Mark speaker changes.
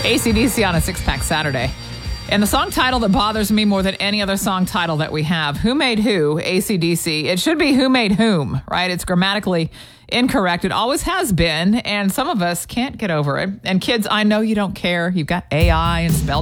Speaker 1: AC/DC on a six-pack Saturday. And the song title that bothers me more than any other song title that we have, Who Made Who, AC/DC. It should be Who Made Whom, right? It's grammatically incorrect. It always has been, and some of us can't get over it. And kids, I know you don't care. You've got AI and spell